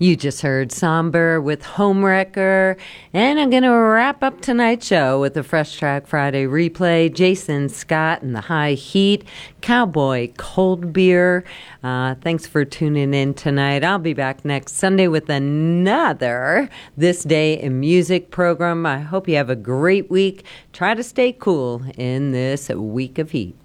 You just heard Somber with Homewrecker, and I'm going to wrap up tonight's show with a Fresh Track Friday replay. Jason Scott and the High Heat, Cowboy Cold Beer. Thanks for tuning in tonight. I'll be back next Sunday with another This Day in Music program. I hope you have a great week. Try to stay cool in this week of heat.